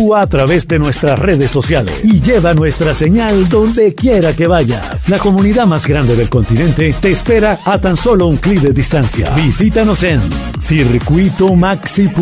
Actúa a través de nuestras redes sociales y lleva nuestra señal donde quiera que vayas. La comunidad más grande del continente te espera a tan solo un clic de distancia. Visítanos en circuitomaxi.com.